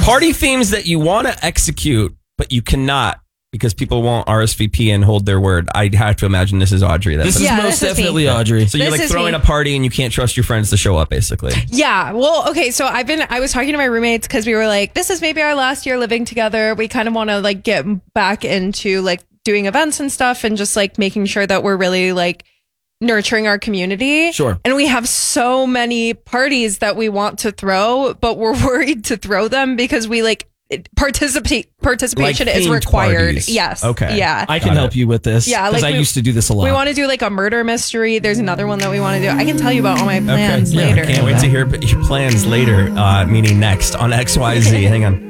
Party themes that you want to execute, but you cannot because people won't RSVP and hold their word. I have to imagine this is Audrey. This is most definitely Audrey. So you're like throwing a party and you can't trust your friends to show up, basically. Yeah. Well, okay. So I was talking to my roommates because we were like, this is maybe our last year living together. We kind of want to like get back into like doing events and stuff and just like making sure that we're really like nurturing our community. Sure. And we have so many parties that we want to throw, but we're worried to throw them because we like participation Like is themed required. parties. Yes. Okay. Yeah. I can help you with this. Yeah, because like I used to do this a lot. We want to do like a murder mystery. There's another one that we want to do. I can tell you about all my plans Okay. later. Can't wait to hear your plans later, meaning next on XYZ. Hang on.